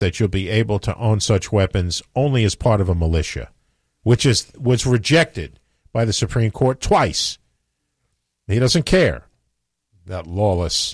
that you'll be able to own such weapons only as part of a militia, which was rejected by the Supreme Court twice. He doesn't care. That lawless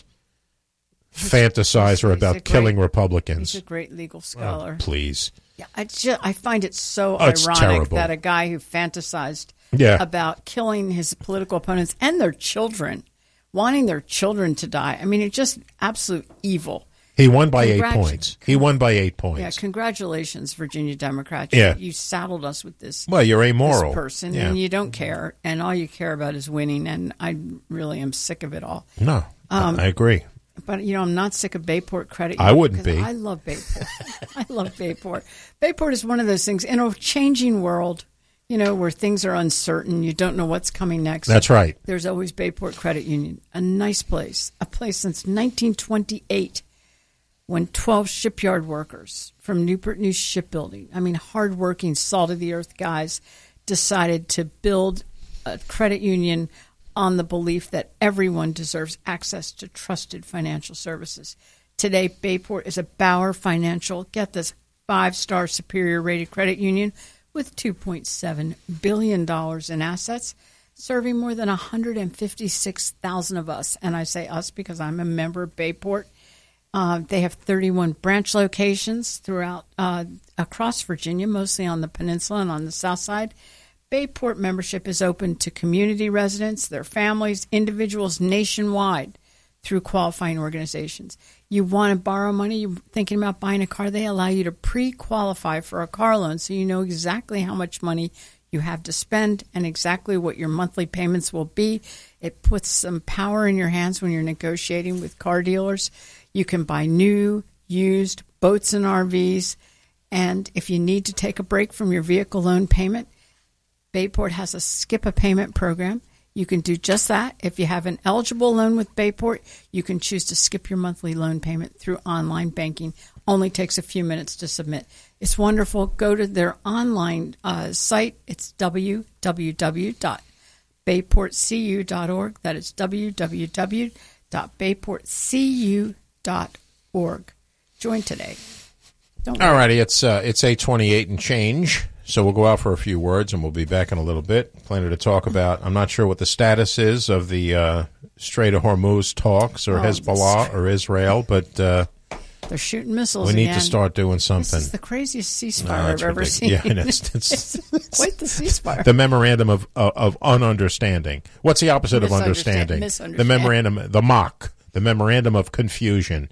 fantasizer about killing Republicans. He's a great legal scholar. Oh, please. Yeah, I find it so ironic that a guy who fantasized about killing his political opponents and their children, wanting their children to die. I mean, it's just absolute evil. He won by 8 points. Yeah, congratulations, Virginia Democrats. You saddled us with this. Well, you're amoral. This person, and you don't care, and all you care about is winning, and I really am sick of it all. No, I agree. But, I'm not sick of Bayport credit. I wouldn't be. I love Bayport. I love Bayport. Bayport is one of those things in a changing world, where things are uncertain. You don't know what's coming next. That's right. There's always Bayport Credit Union, a nice place, a place since 1928. When 12 shipyard workers from Newport News Shipbuilding, hardworking, salt-of-the-earth guys, decided to build a credit union on the belief that everyone deserves access to trusted financial services. Today, Bayport is a Bauer Financial, get this, 5-star superior-rated credit union with $2.7 billion in assets, serving more than 156,000 of us. And I say us because I'm a member of Bayport. They have 31 branch locations throughout across Virginia, mostly on the peninsula and on the south side. Bayport membership is open to community residents, their families, individuals nationwide through qualifying organizations. You want to borrow money, you're thinking about buying a car, they allow you to pre-qualify for a car loan so you know exactly how much money you have to spend and exactly what your monthly payments will be. It puts some power in your hands when you're negotiating with car dealers. You can buy new, used boats and RVs. And if you need to take a break from your vehicle loan payment, Bayport has a skip a payment program. You can do just that. If you have an eligible loan with Bayport, you can choose to skip your monthly loan payment through online banking. Only takes a few minutes to submit. It's wonderful. Go to their online site. It's www.bayportcu.org. That is www.bayportcu.org. Join today. All righty, it's 8:28 and change, so we'll go out for a few words, and we'll be back in a little bit. Plenty to talk about. I'm not sure what the status is of the Strait of Hormuz talks or Hezbollah or Israel, but they're shooting missiles. We need to start doing something. This is the craziest ceasefire I've ever seen. Yeah, it's quite the ceasefire. The memorandum of ununderstanding. What's the opposite of understanding? The memorandum, the MOC, the memorandum of confusion.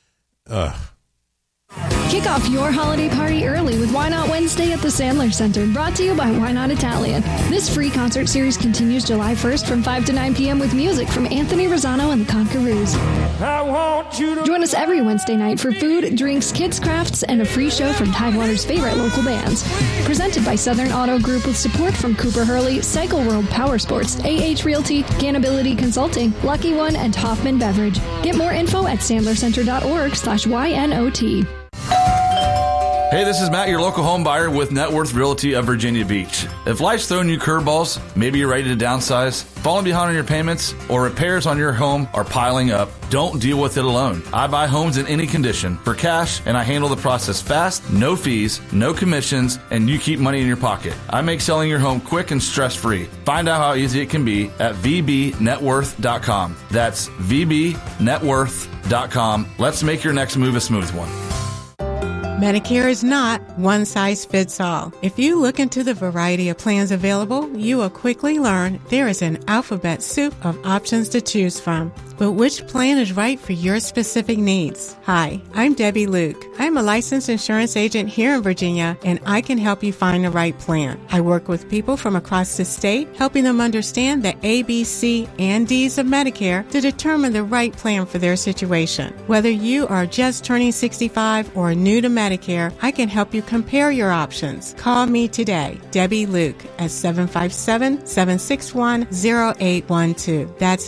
Kick off your holiday party early with Why Not Wednesday at the Sandler Center, brought to you by Why Not Italian. This free concert series continues July 1st from 5 to 9 p.m. with music from Anthony Rosano and the Conquerors. Join us every Wednesday night for food, drinks, kids' crafts, and a free show from Tidewater's favorite local bands. Presented by Southern Auto Group with support from Cooper Hurley, Cycle World Power Sports, AH Realty, Canability Consulting, Lucky One, and Hoffman Beverage. Get more info at sandlercenter.org/YNOT. Hey, this is Matt, your local home buyer with Net Worth Realty of Virginia Beach. If life's throwing you curveballs, maybe you're ready to downsize, falling behind on your payments, or repairs on your home are piling up, don't deal with it alone. I buy homes in any condition for cash, and I handle the process fast, no fees, no commissions, and you keep money in your pocket. I make selling your home quick and stress-free. Find out how easy it can be at vbnetworth.com. That's vbnetworth.com. Let's make your next move a smooth one. Medicare is not one size fits all. If you look into the variety of plans available, you will quickly learn there is an alphabet soup of options to choose from. But which plan is right for your specific needs? Hi, I'm Debbie Luke. I'm a licensed insurance agent here in Virginia, and I can help you find the right plan. I work with people from across the state, helping them understand the A, B, C, and D's of Medicare to determine the right plan for their situation. Whether you are just turning 65 or new to Medicare, I can help you compare your options. Call me today, Debbie Luke, at 757-761-0812. That's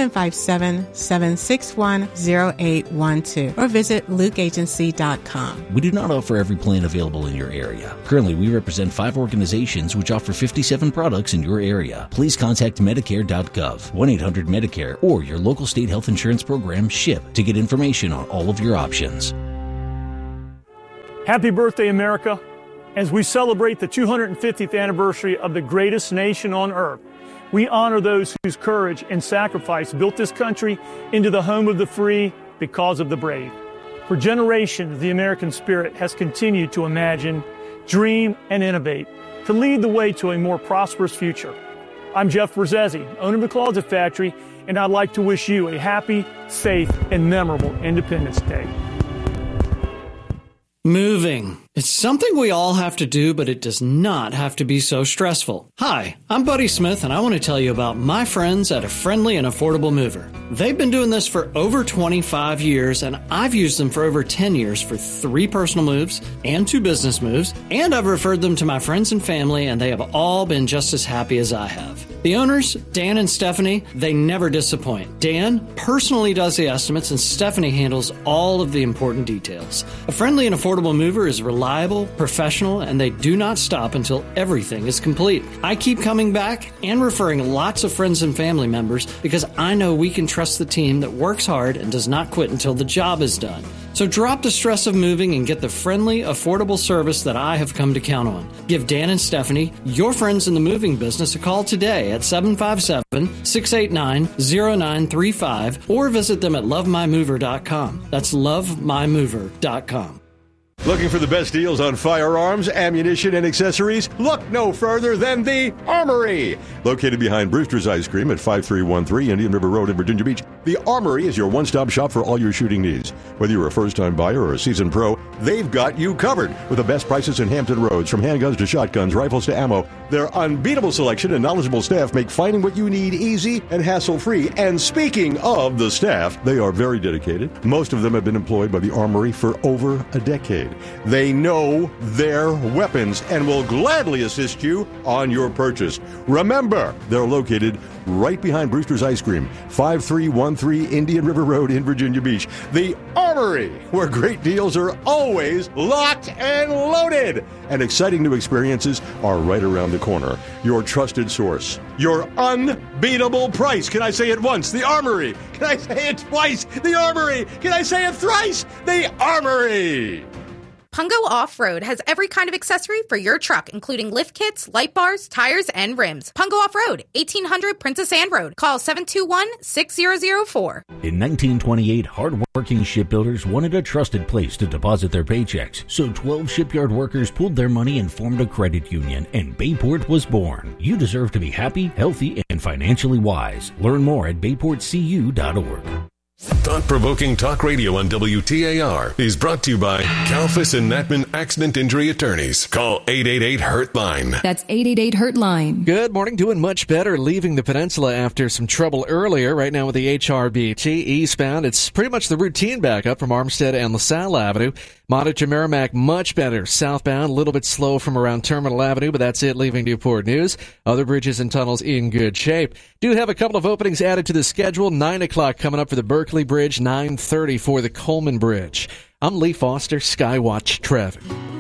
757-761-0812. Or visit lukeagency.com. We do not offer every plan available in your area. Currently, we represent 5 organizations which offer 57 products in your area. Please contact Medicare.gov, 1-800-MEDICARE, or your local state health insurance program, SHIP, to get information on all of your options. Happy birthday, America. As we celebrate the 250th anniversary of the greatest nation on earth, we honor those whose courage and sacrifice built this country into the home of the free because of the brave. For generations, the American spirit has continued to imagine, dream, and innovate to lead the way to a more prosperous future. I'm Jeff Berzesi, owner of the Closet Factory, and I'd like to wish you a happy, safe, and memorable Independence Day. Moving. It's something we all have to do, but it does not have to be so stressful. Hi, I'm Buddy Smith, and I want to tell you about my friends at A Friendly and Affordable Mover. They've been doing this for over 25 years, and I've used them for over 10 years for 3 personal moves and 2 business moves, and I've referred them to my friends and family, and they have all been just as happy as I have. The owners, Dan and Stephanie, they never disappoint. Dan personally does the estimates, and Stephanie handles all of the important details. A Friendly and Affordable Mover is reliable, professional, and they do not stop until everything is complete. I keep coming back and referring lots of friends and family members because I know we can trust the team that works hard and does not quit until the job is done. So drop the stress of moving and get the friendly, affordable service that I have come to count on. Give Dan and Stephanie, your friends in the moving business, a call today at 757-689-0935 or visit them at lovemymover.com. That's lovemymover.com. Looking for the best deals on firearms, ammunition, and accessories? Look no further than the Armory. Located behind Brewster's Ice Cream at 5313 Indian River Road in Virginia Beach, the Armory is your one-stop shop for all your shooting needs. Whether you're a first-time buyer or a seasoned pro, they've got you covered with the best prices in Hampton Roads, from handguns to shotguns, rifles to ammo. Their unbeatable selection and knowledgeable staff make finding what you need easy and hassle-free. And speaking of the staff, they are very dedicated. Most of them have been employed by the Armory for over a decade. They know their weapons and will gladly assist you on your purchase. Remember, they're located right behind Brewster's Ice Cream, 5313 Indian River Road in Virginia Beach. The Armory, where great deals are always locked and loaded. And exciting new experiences are right around the corner. Your trusted source. Your unbeatable price. Can I say it once? The Armory. Can I say it twice? The Armory. Can I say it thrice? The Armory. Pungo Off-Road has every kind of accessory for your truck, including lift kits, light bars, tires, and rims. Pungo Off-Road, 1800 Princess Anne Road. Call 721-6004. In 1928, hard-working shipbuilders wanted a trusted place to deposit their paychecks, so 12 shipyard workers pooled their money and formed a credit union, and Bayport was born. You deserve to be happy, healthy, and financially wise. Learn more at bayportcu.org. Thought-provoking talk radio on WTAR is brought to you by Kalfas and Natman Accident Injury Attorneys. Call 888-HURT-LINE. That's 888-HURT-LINE. Good morning. Doing much better, leaving the peninsula after some trouble earlier. Right now with the HRBT eastbound, it's pretty much the routine backup from Armstead and LaSalle Avenue. Montage to Merrimack, much better. Southbound, a little bit slow from around Terminal Avenue, but that's it, leaving Newport News. Other bridges and tunnels in good shape. Do have a couple of openings added to the schedule. 9 o'clock coming up for the Berkeley Bridge, 9:30 for the Coleman Bridge. I'm Lee Foster, Skywatch Traffic.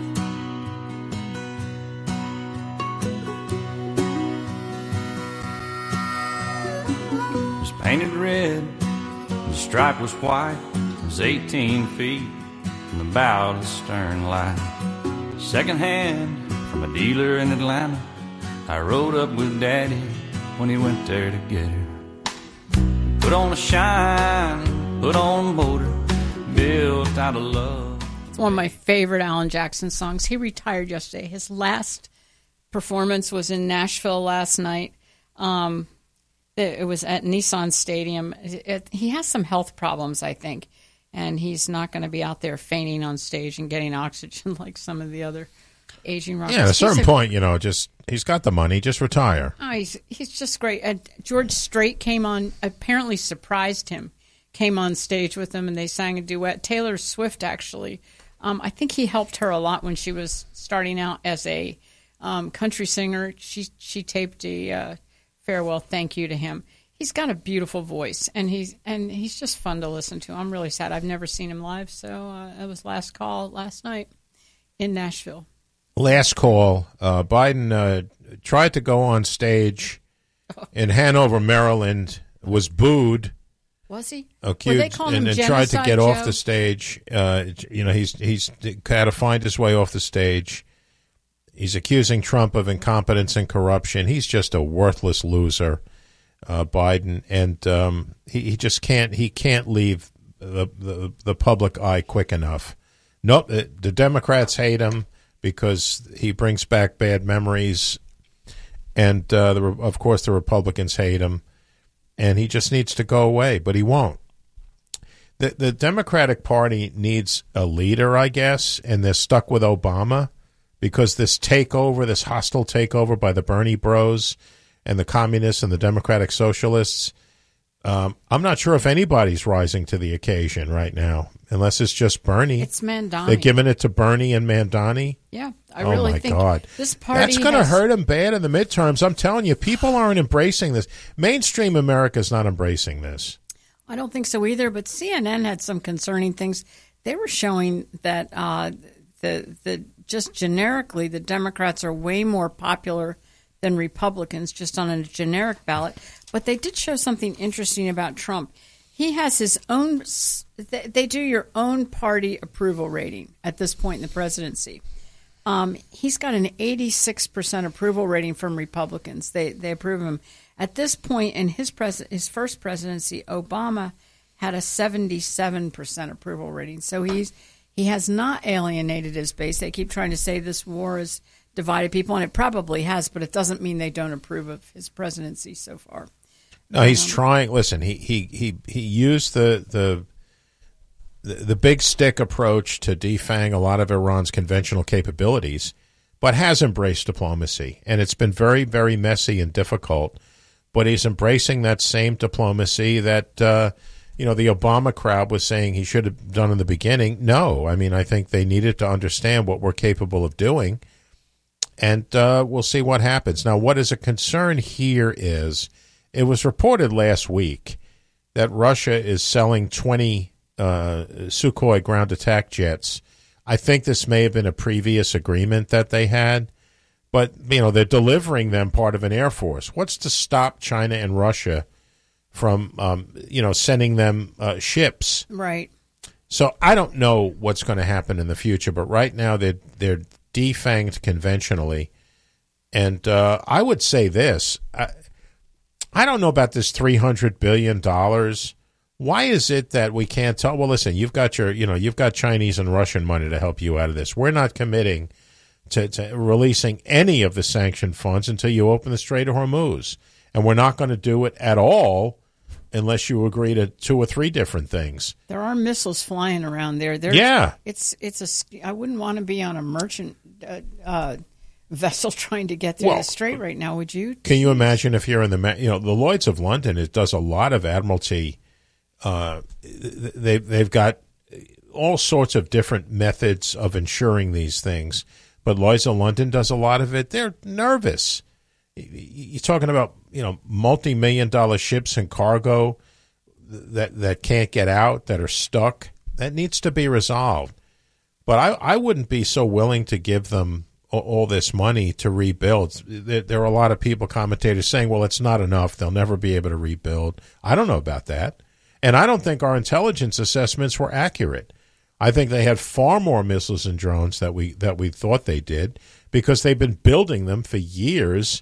It was painted red, the stripe was white, it was 18 feet from the bow to the stern light. Second hand from a dealer in Atlanta, I rode up with Daddy when he went there to get her. Put on a shine, put on motor, built out of love. It's one of my favorite Alan Jackson songs. He retired yesterday. His last performance was in Nashville last night. It was at Nissan Stadium. He has some health problems, I think, and he's not going to be out there fainting on stage and getting oxygen like some of the other aging rockers. Yeah, at a certain point, just he's got the money, just retire. Oh, he's just great. George Strait came on, apparently surprised him, came on stage with him, and they sang a duet. Taylor Swift, actually, I think he helped her a lot when she was starting out as a country singer. She taped a farewell thank you to him. He's got a beautiful voice, and he's just fun to listen to. I'm really sad. I've never seen him live, so it was last call last night in Nashville. Last call, Biden tried to go on stage in Hanover, Maryland, was booed Was he? Accused, they calling him and tried to get Genocide off Joe? the stage. He's had to find his way off the stage. He's accusing Trump of incompetence and corruption. He's just a worthless loser, Biden, and he just can't. He can't leave the public eye quick enough. Nope, the Democrats hate him because he brings back bad memories, and of course the Republicans hate him, and he just needs to go away, but he won't. The Democratic Party needs a leader, I guess, and they're stuck with Obama. Because this hostile takeover by the Bernie bros and the communists and the Democratic Socialists, I'm not sure if anybody's rising to the occasion right now, unless it's just Bernie. It's Mandani. They're giving it to Bernie and Mandani. Yeah, I really think God. This party That's going to hurt him bad in the midterms. I'm telling you, people aren't embracing this. Mainstream America's not embracing this. I don't think so either, but CNN had some concerning things. They were showing that just generically, the Democrats are way more popular than Republicans, just on a generic ballot. But they did show something interesting about Trump. He has his own – they do your own party approval rating at this point in the presidency. He's got an 86% approval rating from Republicans. They approve him. At this point in his first presidency, Obama had a 77% approval rating. So he has not alienated his base. They keep trying to say this war has divided people, and it probably has, but it doesn't mean they don't approve of his presidency so far. No, he's trying. Listen, he used the big stick approach to defang a lot of Iran's conventional capabilities, but has embraced diplomacy, and it's been very, very messy and difficult. But he's embracing that same diplomacy that the Obama crowd was saying he should have done in the beginning. No, I mean, I think they needed to understand what we're capable of doing, and we'll see what happens. Now, what is a concern here is it was reported last week that Russia is selling 20 Sukhoi ground attack jets. I think this may have been a previous agreement that they had, but, they're delivering them part of an air force. What's to stop China and Russia from, sending them ships? Right. So I don't know what's going to happen in the future, but right now they're defanged conventionally. And I would say this. I don't know about this $300 billion. Why is it that we can't tell? Well, listen, you've got Chinese and Russian money to help you out of this. We're not committing to releasing any of the sanctioned funds until you open the Strait of Hormuz. And we're not going to do it at all unless you agree to 2 or 3 different things. There are missiles flying around there. Yeah. I wouldn't want to be on a merchant vessel trying to get through the strait right now, would you? Can you imagine if you're in the Lloyd's of London? It does a lot of admiralty. They've got all sorts of different methods of ensuring these things, but Lloyd's of London does a lot of it. They're nervous. You're talking about multi-million-dollar ships and cargo that can't get out, that are stuck. That needs to be resolved. But I wouldn't be so willing to give them all this money to rebuild. There are a lot of people, commentators, saying, well, it's not enough. They'll never be able to rebuild. I don't know about that. And I don't think our intelligence assessments were accurate. I think they had far more missiles and drones that we thought they did, because they've been building them for years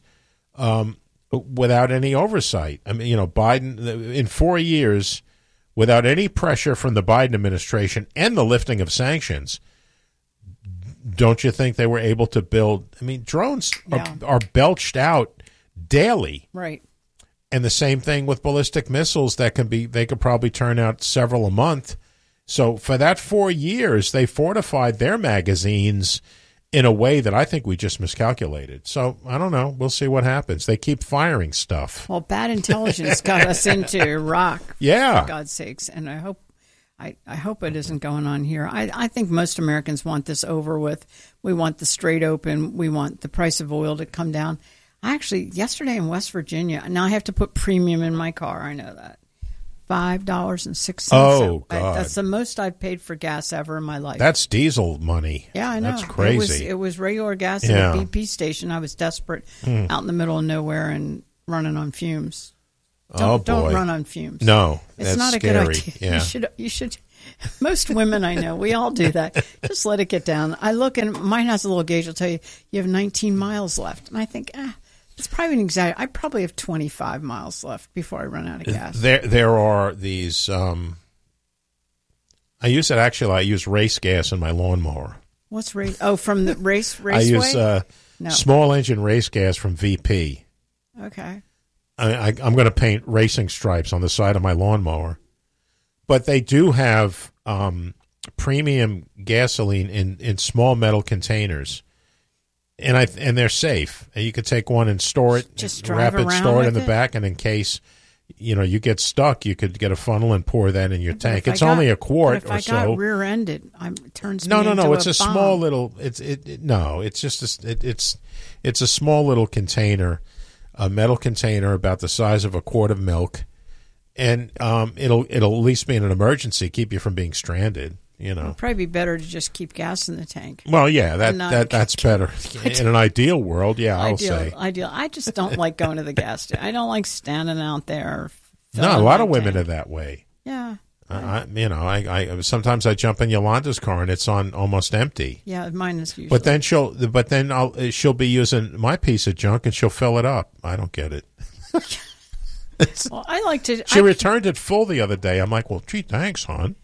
without any oversight. I mean, Biden, in 4 years, without any pressure from the Biden administration and the lifting of sanctions, don't you think they were able to build? I mean, drones are belched out daily. Right. And the same thing with ballistic missiles they could probably turn out several a month. So for that 4 years, they fortified their magazines in a way that I think we just miscalculated. So I don't know. We'll see what happens. They keep firing stuff. Well, bad intelligence got us into Iraq. Yeah. For God's sakes. And I hope it isn't going on here. I think most Americans want this over with. We want the strait open. We want the price of oil to come down. Yesterday in West Virginia, now I have to put premium in my car. I know that. $5.06. Oh, God. That's the most I've paid for gas ever in my life. That's diesel money. Yeah, I know. That's crazy. It was regular gas at a BP station. I was desperate out in the middle of nowhere and running on fumes. Don't run on fumes. No, it's that's not a scary. good idea. Yeah. You should. Most women I know, we all do that. Just let it get down. I look and mine has a little gauge. It'll tell you have 19 miles left, and I think it's probably an exaggeration. I probably have 25 miles left before I run out of gas. There are these. I use race gas in my lawnmower. What's race? Oh, from the raceway. I use small engine race gas from VP. Okay. I'm going to paint racing stripes on the side of my lawnmower. But they do have premium gasoline in small metal containers, and they're safe. And you could take one and store it, just wrap it, around store it in the with back, and in case you get stuck, you could get a funnel and pour that in your tank. It's only a quart if or I so. got rear-ended, it turns me No. into It's a bomb. small little. It's just it's a small little container, a metal container about the size of a quart of milk. And it'll at least be in an emergency, keep you from being stranded. It'd probably be better to just keep gas in the tank. Well, yeah, that's better in an ideal world. Yeah, I'll say ideal. I just don't like going to the gas station. I don't like standing out there. No, a lot of women are that way. Yeah. I sometimes I jump in Yolanda's car and it's on almost empty. Yeah, mine is usually. But then she'll be using my piece of junk and she'll fill it up. I don't get it. Well, I like to. She returned it full the other day. I'm like, well, gee, thanks, hon.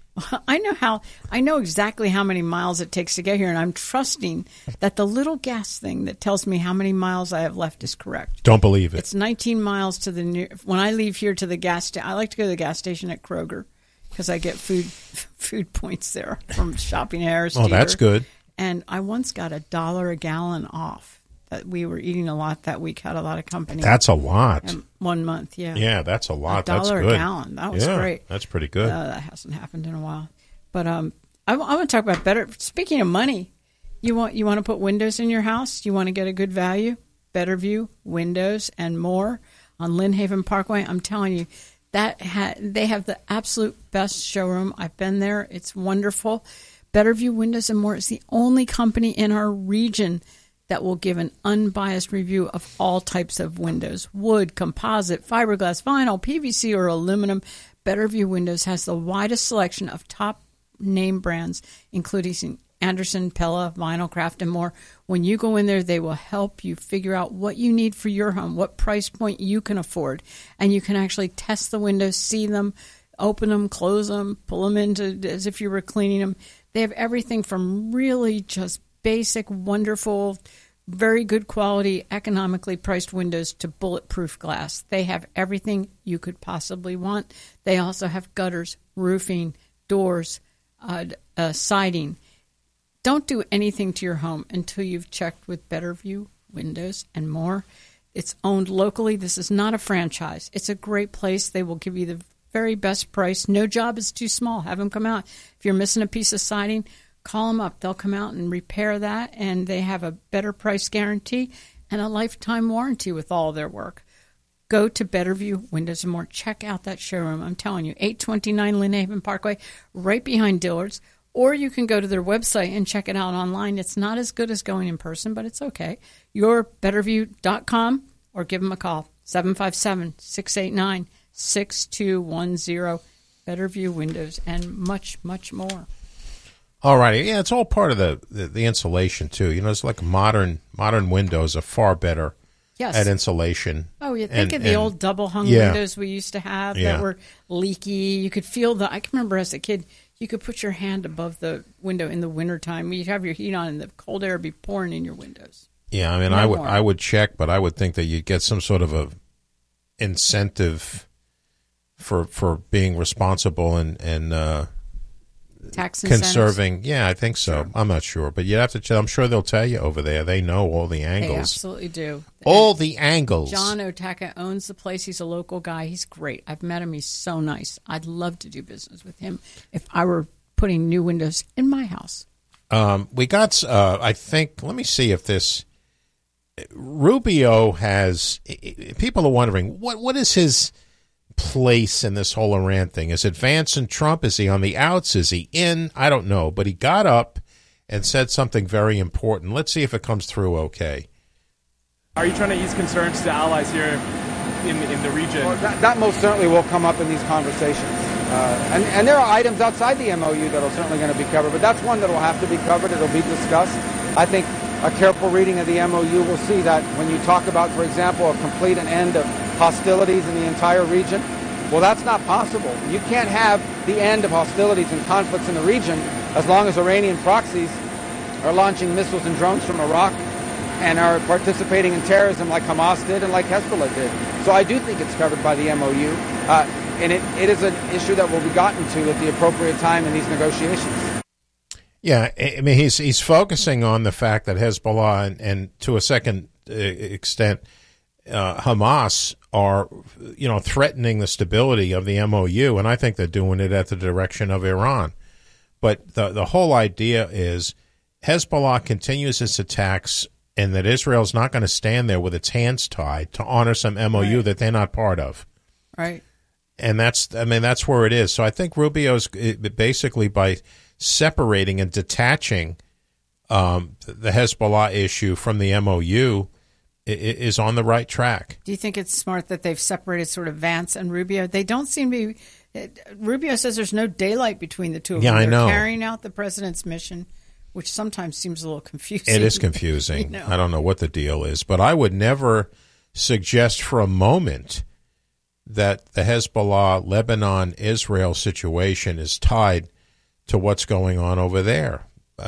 I know exactly how many miles it takes to get here, and I'm trusting that the little gas thing that tells me how many miles I have left is correct. Don't believe it. It's 19 miles to when I leave here to the gas station. I like to go to the gas station at Kroger because I get food points there from shopping at Harris Teeter. That's good. And I once got $1 a gallon off. That we were eating a lot that week, had a lot of company. That's a lot. 1 month, yeah. Yeah, that's a lot. That's $1 good. a gallon. That was great. That's pretty good. That hasn't happened in a while. But I want to talk about better. Speaking of money, you want to put windows in your house? You want to get a good value? Better View Windows and More on Lynn Haven Parkway. I'm telling you, they have the absolute best showroom. I've been there. It's wonderful. Better View Windows and More is the only company in our region that will give an unbiased review of all types of windows: wood, composite, fiberglass, vinyl, PVC, or aluminum. Better View Windows has the widest selection of top name brands, including Anderson, Pella, Vinyl Craft, and more. When you go in there, they will help you figure out what you need for your home, what price point you can afford, and you can actually test the windows, see them, open them, close them, pull them into as if you were cleaning them. They have everything from really just basic, wonderful, very good quality, economically priced windows to bulletproof glass. They have everything you could possibly want. They also have gutters, roofing, doors, siding. Don't do anything to your home until you've checked with Better View Windows and More. It's owned locally. This is not a franchise. It's a great place. They will give you the very best price. No job is too small. Have them come out. If you're missing a piece of siding, call them up. They'll come out and repair that, and they have a better price guarantee and a lifetime warranty with all their work. Go to Better View Windows and More. Check out that showroom. I'm telling you, 829 Lynn Haven Parkway, right behind Dillard's. Or you can go to their website and check it out online. It's not as good as going in person, but it's okay. YourBetterView.com, or give them a call, 757-689-6210. Better View Windows and much, much more. All right. Yeah, it's all part of the insulation, too. It's like modern windows are far better at insulation. Oh, you think of the old double-hung windows we used to have that were leaky. You could feel I can remember as a kid, you could put your hand above the window in the wintertime. You'd have your heat on and the cold air would be pouring in your windows. Yeah, I mean, I would check, but I would think that you'd get some sort of a incentive for being responsible and tax conserving. Incentives? Yeah, I think so. Sure. I'm not sure, but you'd have to. I'm sure they'll tell you over there. They know all the angles. They absolutely do. All the angles. John Otaka owns the place. He's a local guy. He's great. I've met him. He's so nice. I'd love to do business with him if I were putting new windows in my house. We got. I think. Let me see if this. Rubio has. People are wondering what is his place in this whole Iran thing. Is it Vance and Trump? Is he on the outs? Is he in? I don't know. But he got up and said something very important. Let's see if it comes through okay. Are you trying to ease concerns to allies here in the region? Well, that most certainly will come up in these conversations. And there are items outside the MOU that are certainly going to be covered, but that's one that will have to be covered. It'll be discussed. I think a careful reading of the MOU will see that when you talk about, for example, a complete and end of hostilities in the entire region, well, that's not possible. You can't have the end of hostilities and conflicts in the region as long as Iranian proxies are launching missiles and drones from Iraq and are participating in terrorism like Hamas did and like Hezbollah did. So I do think it's covered by the MOU, and it is an issue that will be gotten to at the appropriate time in these negotiations. Yeah, I mean, he's focusing on the fact that Hezbollah and to a second extent Hamas are, threatening the stability of the MOU, and I think they're doing it at the direction of Iran. But the whole idea is Hezbollah continues its attacks, and that Israel's not going to stand there with its hands tied to honor some MOU that they're not part of. Right. And that's where it is. So I think Rubio's basically, by separating and detaching the Hezbollah issue from the MOU, is on the right track. Do you think it's smart that they've separated sort of Vance and Rubio? They don't seem to be. Rubio says there's no daylight between the two of them. I know. They're carrying out the president's mission, which sometimes seems a little confusing. It is confusing. I don't know what the deal is, but I would never suggest for a moment that the Hezbollah, Lebanon, Israel situation is tied to what's going on over there.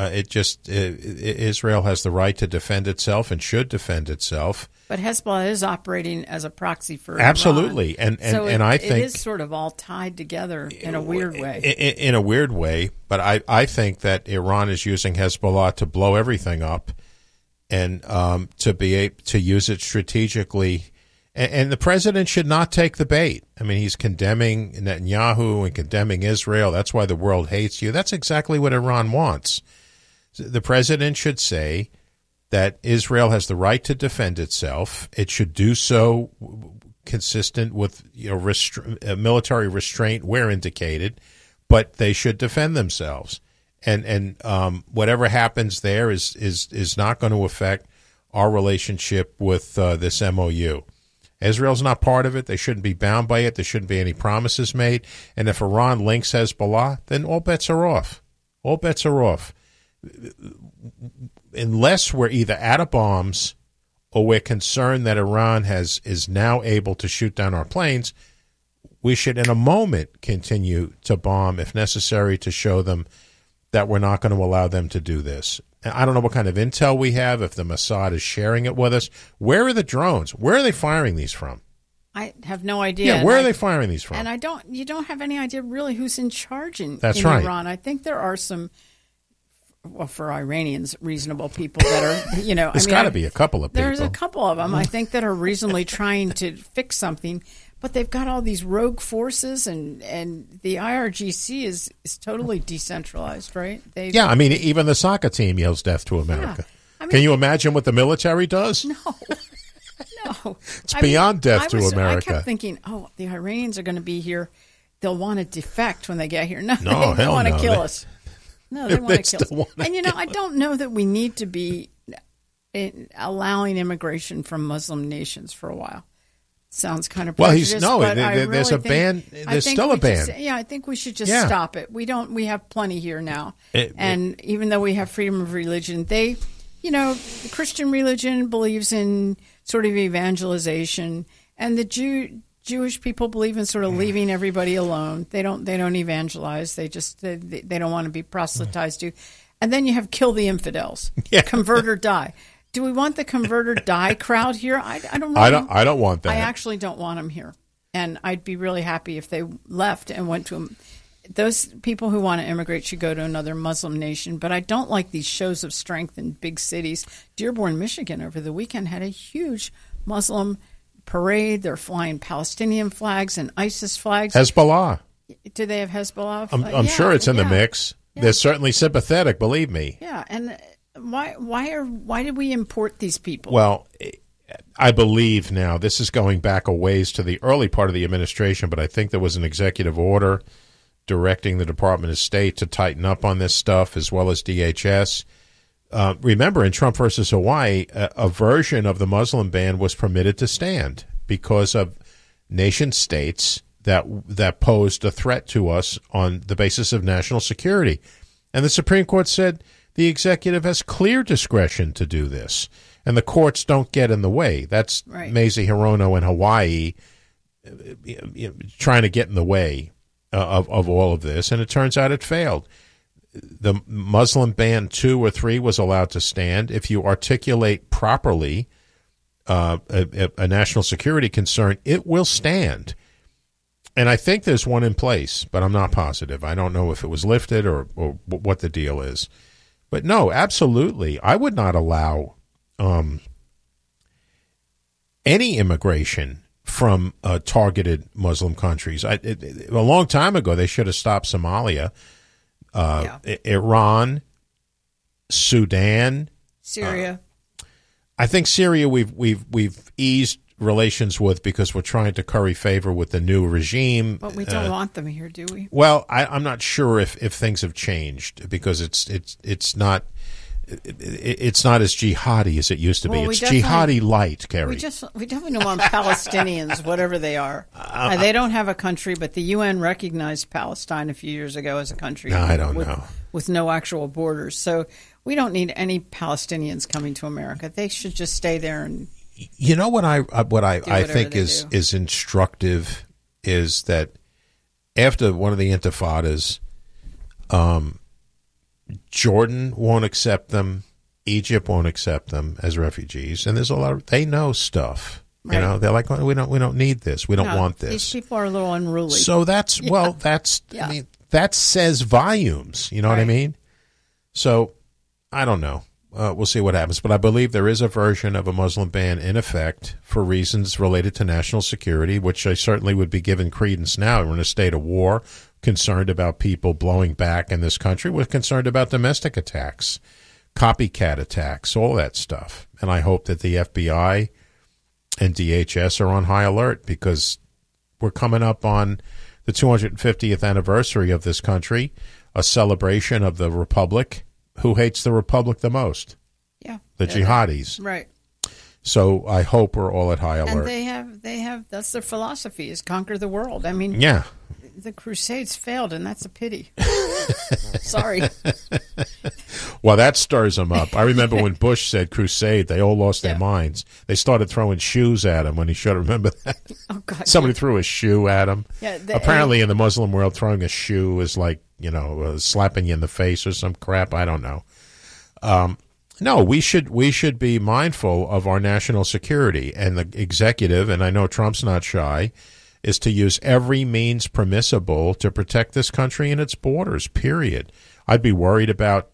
Israel has the right to defend itself and should defend itself. But Hezbollah is operating as a proxy for absolutely, Iran. And I think it is sort of all tied together in a weird way. In a weird way, but I think that Iran is using Hezbollah to blow everything up and to use it strategically. And the president should not take the bait. I mean, he's condemning Netanyahu and condemning Israel. That's why the world hates you. That's exactly what Iran wants. The president should say that Israel has the right to defend itself. It should do so consistent with military restraint where indicated, but they should defend themselves. And whatever happens there is not going to affect our relationship with this MOU. Israel's not part of it. They shouldn't be bound by it. There shouldn't be any promises made. And if Iran links Hezbollah, then all bets are off. All bets are off. Unless we're either out of bombs or we're concerned that Iran is now able to shoot down our planes, we should in a moment continue to bomb if necessary to show them that we're not going to allow them to do this. I don't know what kind of intel we have, if the Mossad is sharing it with us. Where are the drones? Where are they firing these from? I have no idea. Yeah, where are they firing these from? And you don't have any idea really who's in charge in right. Iran. I think there are some, well, for Iranians, reasonable people that are, There's got to be a couple of people. There's a couple of them, I think, that are reasonably trying to fix something. But they've got all these rogue forces, and the IRGC is totally decentralized, right? I mean, even the soccer team yells death to America. Yeah. I mean, can you imagine what the military does? No. It's beyond death to America. I kept thinking, the Iranians are going to be here. They'll want to defect when they get here. No, they want to kill us. No, they want to kill us. And, I don't know that we need to be allowing immigration from Muslim nations for a while. Sounds kind of prejudiced, there's a ban. There's still a ban. I think we should just stop it. We have plenty here now. And even though we have freedom of religion, the Christian religion believes in sort of evangelization, and the Jewish people believe in sort of leaving everybody alone. They don't evangelize. They just they don't want to be proselytized to. And then you have kill the infidels, convert or die. Do we want the convert or die crowd here? I don't. I don't want that. I actually don't want them here, and I'd be really happy if they left and went to. Those people who want to immigrate should go to another Muslim nation. But I don't like these shows of strength in big cities. Dearborn, Michigan, over the weekend had a huge Muslim parade. They're flying Palestinian flags and ISIS flags. Hezbollah. Do they have Hezbollah? I'm sure it's in the mix. Yeah. They're certainly sympathetic. Believe me. Yeah, and. Why did we import these people? Well, I believe now, this is going back a ways to the early part of the administration, but I think there was an executive order directing the Department of State to tighten up on this stuff, as well as DHS. Remember, in Trump versus Hawaii, a version of the Muslim ban was permitted to stand because of nation states that posed a threat to us on the basis of national security. And the Supreme Court said the executive has clear discretion to do this, and the courts don't get in the way. That's right. Mazie Hirono in Hawaii trying to get in the way of all of this, and it turns out it failed. The Muslim ban 2 or 3 was allowed to stand. If you articulate properly a national security concern, it will stand. And I think there's one in place, but I'm not positive. I don't know if it was lifted or what the deal is. But no, absolutely, I would not allow any immigration from targeted Muslim countries. A long time ago, they should have stopped Somalia, Iran, Sudan, Syria. I think Syria we've eased relations with because we're trying to curry favor with the new regime. But we don't want them here, do we? Well, I'm not sure if things have changed because it's not as jihadi as it used to be. It's jihadi light, Kerry. We definitely don't want Palestinians, whatever they are. They don't have a country, but the UN recognized Palestine a few years ago as a country. I don't know. With no actual borders. So we don't need any Palestinians coming to America. They should just stay there. And you know what I think is instructive is that after one of the intifadas, Jordan won't accept them, Egypt won't accept them as refugees, and there's a lot of they know stuff. Right. You know, they're like, we don't need this, we don't want this. These people are a little unruly. So that's I mean, that says volumes. You know what I mean? So I don't know. We'll see what happens. But I believe there is a version of a Muslim ban in effect for reasons related to national security, which I certainly would be given credence now. We're in a state of war, concerned about people blowing back in this country. We're concerned about domestic attacks, copycat attacks, all that stuff. And I hope that the FBI and DHS are on high alert because we're coming up on the 250th anniversary of this country, a celebration of the Republic. Who hates the Republic the most? Yeah. The jihadis. Right. So I hope we're all at high alert. And they have that's their philosophy is conquer the world. I mean, yeah. The Crusades failed, and that's a pity. Sorry. Well, that stirs them up. I remember when Bush said crusade, they all lost their minds. They started throwing shoes at him when he should have remembered that. Oh, God. Somebody threw a shoe at him. Yeah, apparently in the Muslim world, throwing a shoe is like, slapping you in the face or some crap. I don't know. No, we should be mindful of our national security, and the executive, and I know Trump's not shy, is to use every means permissible to protect this country and its borders, period. I'd be worried about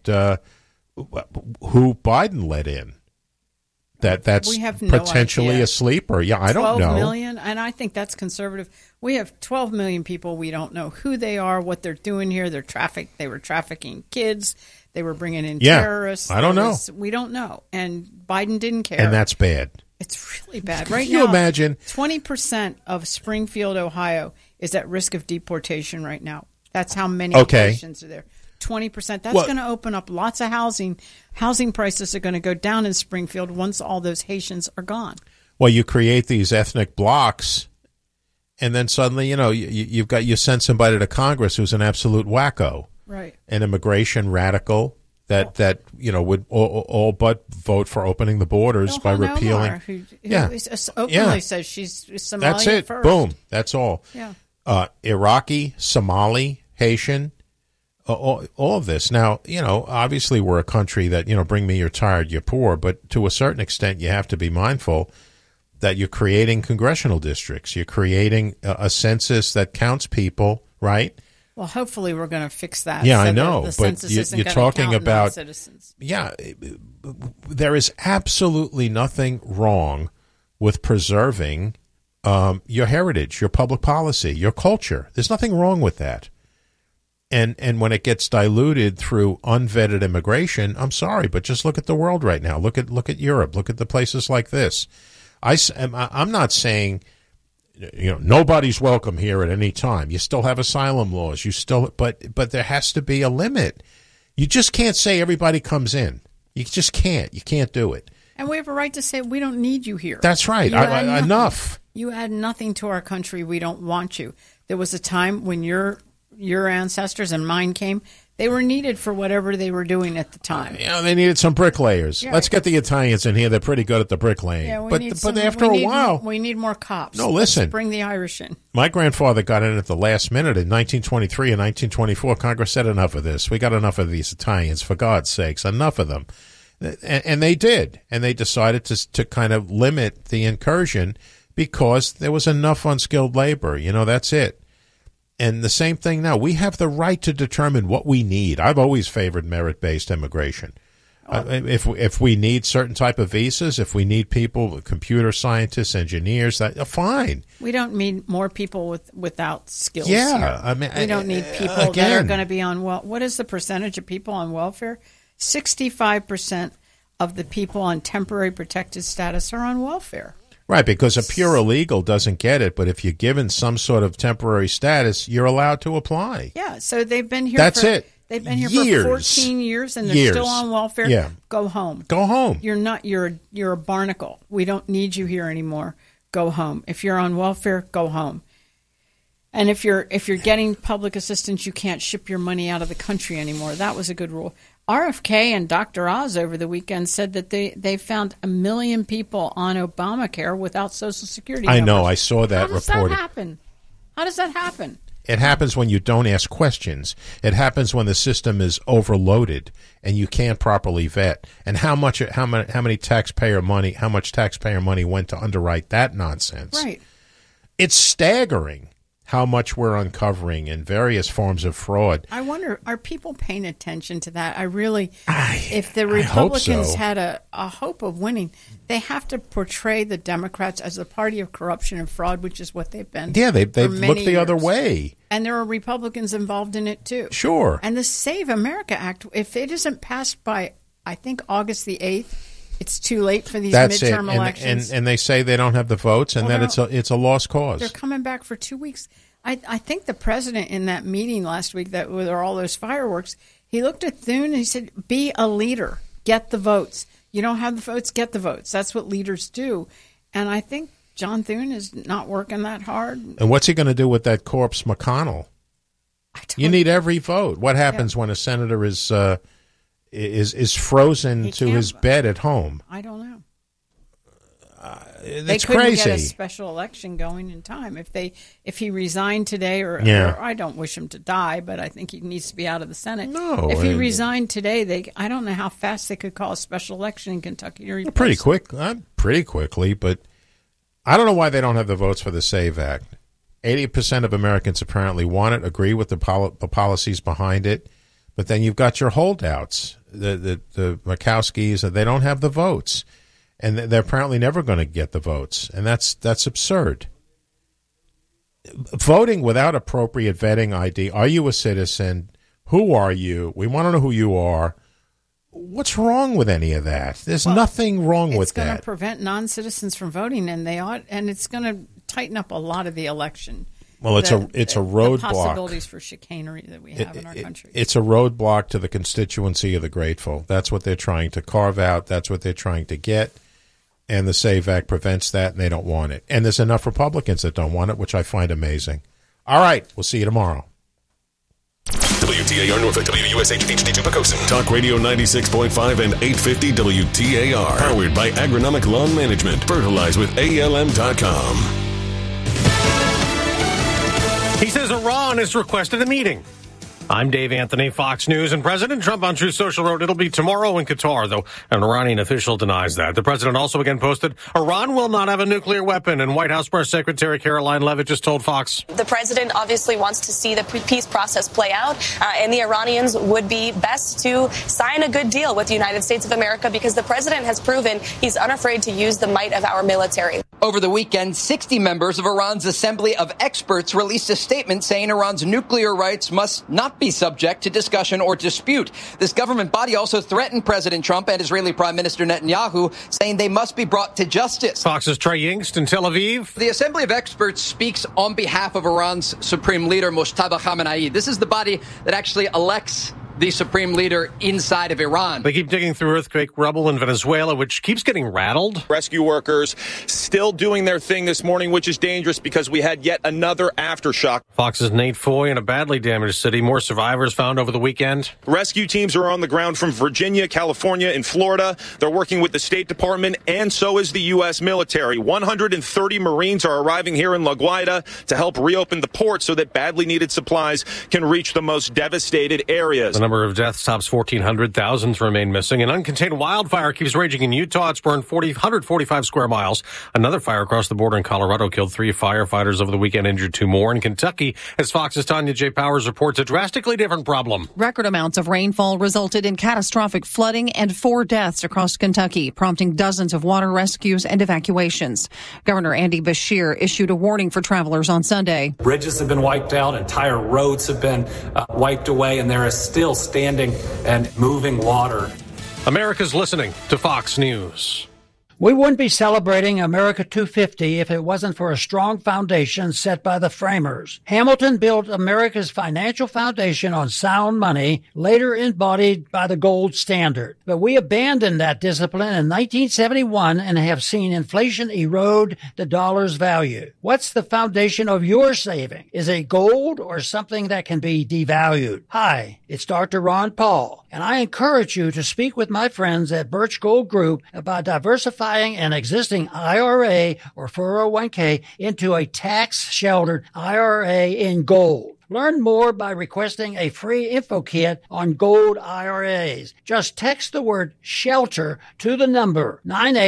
who Biden let in. That's potentially a sleeper. Yeah, I don't know. 12 million, and I think that's conservative. We have 12 million people. We don't know who they are, what they're doing here. They were trafficking kids. They were bringing in terrorists. I don't know. We don't know. And Biden didn't care. And that's bad. It's really bad. Right now, can you imagine? 20% of Springfield, Ohio is at risk of deportation right now. That's how many Haitians are there. 20%. That's going to open up lots of housing. Housing prices are going to go down in Springfield once all those Haitians are gone. Well, you create these ethnic blocks, and then suddenly, you send somebody to Congress who's an absolute wacko, right? An immigration radical that would all but vote for opening the borders by repealing. Who openly says she's Somali. That's it. First. Boom. That's all. Yeah. Iraqi, Somali, Haitian. All of this. Now, obviously we're a country that, bring me you're tired, you're poor, but to a certain extent you have to be mindful that you're creating congressional districts. You're creating a census that counts people, right? Well, hopefully we're going to fix that. Yeah, I know, but you're talking about citizens. Yeah, there is absolutely nothing wrong with preserving your heritage, your public policy, your culture. There's nothing wrong with that. And when it gets diluted through unvetted immigration, I'm sorry, but just look at the world right now. Look at Europe. Look at the places like this. I'm not saying nobody's welcome here at any time. You still have asylum laws. But there has to be a limit. You just can't say everybody comes in. You just can't. You can't do it. And we have a right to say we don't need you here. That's right. Enough. You add nothing to our country. We don't want you. There was a time when your ancestors and mine came. They were needed for whatever they were doing at the time. They needed some bricklayers. Yeah. Let's get the Italians in here. They're pretty good at the bricklaying. Yeah, but after a while... We need more cops. No, listen. Let's bring the Irish in. My grandfather got in at the last minute in 1923 and 1924. Congress said enough of this. We got enough of these Italians, for God's sakes, enough of them. And they did. And they decided to kind of limit the incursion because there was enough unskilled labor. That's it. And the same thing now. We have the right to determine what we need. I've always favored merit-based immigration. If we need certain type of visas, if we need people, computer scientists, engineers, fine. We don't need more people without skills. Yeah, here. We don't need people that are going to be on what is the percentage of people on welfare? 65% of the people on temporary protected status are on welfare. Right, because a pure illegal doesn't get it, but if you're given some sort of temporary status, you're allowed to apply. Yeah, so they've been here. That's it. They've been here years. for 14 years, and they're still on welfare. Yeah. Go home. Go home. You're not. You're a barnacle. We don't need you here anymore. Go home. If you're on welfare, go home. And if you're getting public assistance, you can't ship your money out of the country anymore. That was a good rule. RFK and Dr. Oz over the weekend said that they found 1 million people on Obamacare without Social Security numbers. I know. I saw that reported. How does that happen? How does that happen? It happens when you don't ask questions. It happens when the system is overloaded and you can't properly vet. And how much taxpayer money went to underwrite that nonsense? Right. It's staggering how much we're uncovering in various forms of fraud. I wonder, are people paying attention to that? If the Republicans had a hope of winning, they have to portray the Democrats as a party of corruption and fraud, which is what they've been. Yeah, they've looked the other way. And there are Republicans involved in it, too. Sure. And the Save America Act, if it isn't passed by, I think, August the 8th, it's too late for these midterm elections. And they say they don't have the votes and that it's a lost cause. They're coming back for 2 weeks. I think the president in that meeting last week that with all those fireworks, he looked at Thune and he said, be a leader. Get the votes. You don't have the votes, get the votes. That's what leaders do. And I think John Thune is not working that hard. And what's he going to do with that corpse McConnell? You need every vote. What happens when a senator is frozen to his bed at home? I don't know. It's they couldn't crazy. Get a special election going in time if he resigned today, or I don't wish him to die, but I think he needs to be out of the Senate. No, if he resigned today, I don't know how fast they could call a special election in Kentucky. Pretty quickly, but I don't know why they don't have the votes for the SAVE Act. 80% of Americans apparently want it, agree with the policies behind it, but then you've got your holdouts, the Murkowskis, and they don't have the votes. And they're apparently never going to get the votes, and that's absurd. Voting without appropriate vetting ID. Are you a citizen? Who are you? We want to know who you are. What's wrong with any of that? There's nothing wrong with that. It's going to prevent non-citizens from voting, and it's going to tighten up a lot of the election. Well, it's a roadblock. The possibilities for chicanery that we have in our country. It's a roadblock to the constituency of the grateful. That's what they're trying to carve out. That's what they're trying to get. And the SAVE Act prevents that, and they don't want it. And there's enough Republicans that don't want it, which I find amazing. All right, we'll see you tomorrow. WTAR Norfolk, WUSH HD2 Pocosin. Talk Radio 96.5 and 850 WTAR. Powered by Agronomic Lawn Management. Fertilize with ALM.com. He says Iran has requested a meeting. I'm Dave Anthony, Fox News, and President Trump on Truth Social wrote it'll be tomorrow in Qatar, though an Iranian official denies that. The president also again posted Iran will not have a nuclear weapon, and White House Press Secretary Caroline Leavitt just told Fox. The president obviously wants to see the peace process play out, and the Iranians would be best to sign a good deal with the United States of America because the president has proven he's unafraid to use the might of our military. Over the weekend, 60 members of Iran's Assembly of Experts released a statement saying Iran's nuclear rights must not be subject to discussion or dispute. This government body also threatened President Trump and Israeli Prime Minister Netanyahu, saying they must be brought to justice. Fox's Trey Yingst in Tel Aviv. The Assembly of Experts speaks on behalf of Iran's supreme leader, Mojtaba Khamenei. This is the body that actually elects the supreme leader inside of Iran. They keep digging through earthquake rubble in Venezuela, which keeps getting rattled. Rescue workers still doing their thing this morning, which is dangerous because we had yet another aftershock. Fox's Nate Foy in a badly damaged city. More survivors found over the weekend. Rescue teams are on the ground from Virginia, California, and Florida. They're working with the State Department, and so is the U.S. military. 130 Marines are arriving here in La Guaira to help reopen the port so that badly needed supplies can reach the most devastated areas. The number of deaths tops 1,400. Thousands remain missing. An uncontained wildfire keeps raging in Utah. It's burned 145 square miles. Another fire across the border in Colorado killed 3 firefighters over the weekend, injured 2 more. In Kentucky, as Fox's Tanya J. Powers reports, a drastically different problem. Record amounts of rainfall resulted in catastrophic flooding and 4 deaths across Kentucky, prompting dozens of water rescues and evacuations. Governor Andy Beshear issued a warning for travelers on Sunday. Bridges have been wiped out, entire roads have been wiped away, and there is still standing and moving water. America's listening to Fox News. We wouldn't be celebrating America 250 if it wasn't for a strong foundation set by the framers. Hamilton built America's financial foundation on sound money, later embodied by the gold standard. But we abandoned that discipline in 1971 and have seen inflation erode the dollar's value. What's the foundation of your saving? Is it gold or something that can be devalued? Hi, it's Dr. Ron Paul, and I encourage you to speak with my friends at Birch Gold Group about diversifying an existing IRA or 401k into a tax-sheltered IRA in gold. Learn more by requesting a free info kit on gold IRAs. Just text the word SHELTER to the number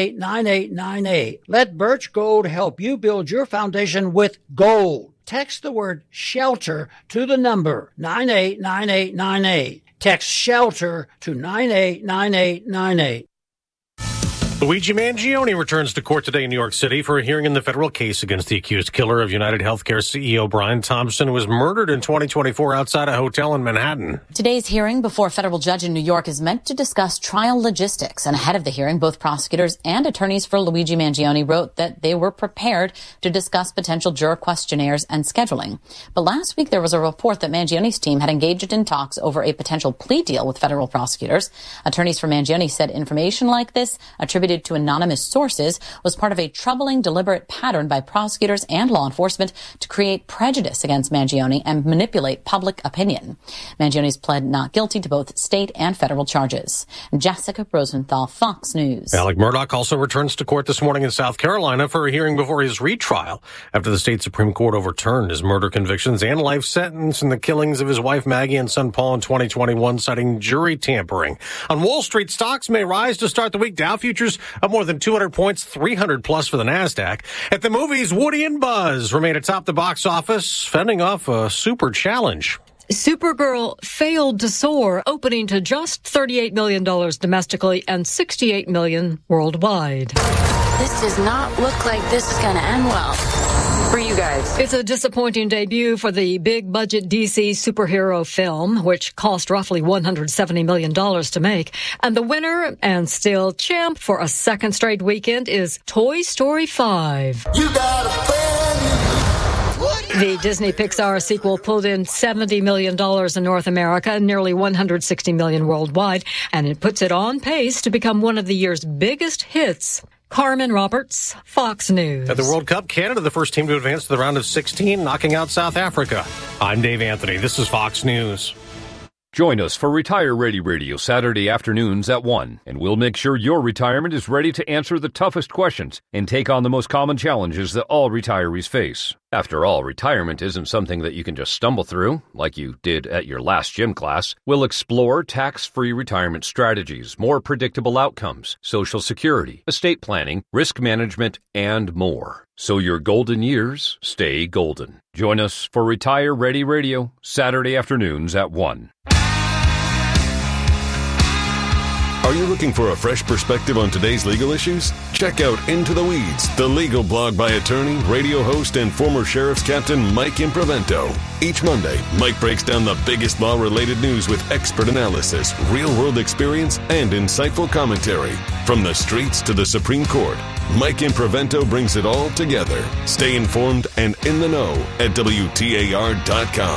989898. Let Birch Gold help you build your foundation with gold. Text the word SHELTER to the number 989898. Text SHELTER to 989898. Luigi Mangione returns to court today in New York City for a hearing in the federal case against the accused killer of United Healthcare CEO Brian Thompson, who was murdered in 2024 outside a hotel in Manhattan. Today's hearing before a federal judge in New York is meant to discuss trial logistics. And ahead of the hearing, both prosecutors and attorneys for Luigi Mangione wrote that they were prepared to discuss potential juror questionnaires and scheduling. But last week, there was a report that Mangione's team had engaged in talks over a potential plea deal with federal prosecutors. Attorneys for Mangione said information like this, attributed to anonymous sources, was part of a troubling, deliberate pattern by prosecutors and law enforcement to create prejudice against Mangione and manipulate public opinion. Mangione's pled not guilty to both state and federal charges. Jessica Rosenthal, Fox News. Alec Murdaugh also returns to court this morning in South Carolina for a hearing before his retrial after the state Supreme Court overturned his murder convictions and life sentence in the killings of his wife Maggie and son Paul in 2021, citing jury tampering. On Wall Street, stocks may rise to start the week. Dow futures up more than 200 points, 300 plus for the NASDAQ. At the movies, Woody and Buzz remain atop the box office, fending off a super challenge. Supergirl failed to soar, opening to just $38 million domestically and $68 million worldwide. This does not look like this is going to end well for you guys. It's a disappointing debut for the big-budget DC superhero film, which cost roughly $170 million to make. And the winner, and still champ for a second straight weekend, is Toy Story 5. You got a friend. The Disney-Pixar sequel pulled in $70 million in North America and nearly $160 million worldwide, and it puts it on pace to become one of the year's biggest hits. Carmen Roberts, Fox News. At the World Cup, Canada, the first team to advance to the round of 16, knocking out South Africa. I'm Dave Anthony. This is Fox News. Join us for Retire Ready Radio Saturday afternoons at 1, and we'll make sure your retirement is ready to answer the toughest questions and take on the most common challenges that all retirees face. After all, retirement isn't something that you can just stumble through, like you did at your last gym class. We'll explore tax-free retirement strategies, more predictable outcomes, Social Security, estate planning, risk management, and more. So your golden years stay golden. Join us for Retire Ready Radio, Saturday afternoons at 1. Are you looking for a fresh perspective on today's legal issues? Check out Into the Weeds, the legal blog by attorney, radio host, and former sheriff's captain Mike Improvento. Each Monday, Mike breaks down the biggest law-related news with expert analysis, real-world experience, and insightful commentary. From the streets to the Supreme Court, Mike Improvento brings it all together. Stay informed and in the know at WTAR.com.